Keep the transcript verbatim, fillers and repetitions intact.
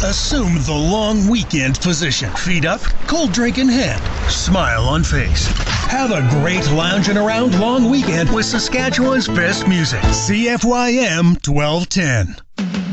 Assume the long weekend position. Feet up, cold drink in hand, smile on face. Have a great lounging around long weekend with Saskatchewan's best music. C F Y M twelve ten.